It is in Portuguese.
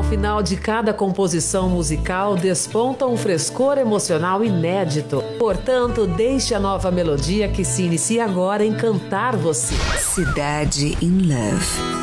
final de cada composição musical desponta um frescor emocional inédito. Portanto, deixe a nova melodia que se inicia agora encantar você. Cidade in Love.